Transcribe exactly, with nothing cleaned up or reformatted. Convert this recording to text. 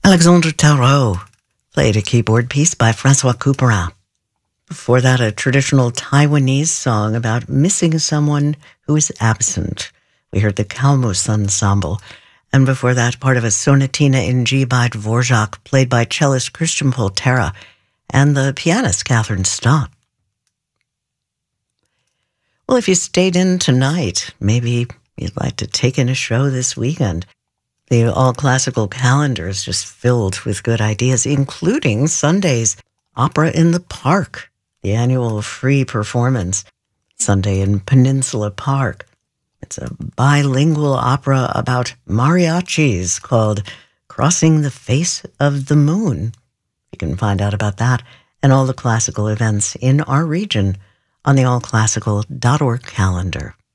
Alexandre Tarot played a keyboard piece by Francois Couperin. Before that, a traditional Taiwanese song about missing someone who is absent. We heard the Kalmus Ensemble. And before that, part of a sonatina in G by Dvorak, played by cellist Christian Poltera and the pianist Catherine Stott. Well, if you stayed in tonight, maybe you'd like to take in a show this weekend. The all-classical calendar is just filled with good ideas, including Sunday's Opera in the Park, the annual free performance, Sunday in Peninsula Park. It's a bilingual opera about mariachis called Crossing the Face of the Moon. You can find out about that and all the classical events in our region on the all classical dot org calendar.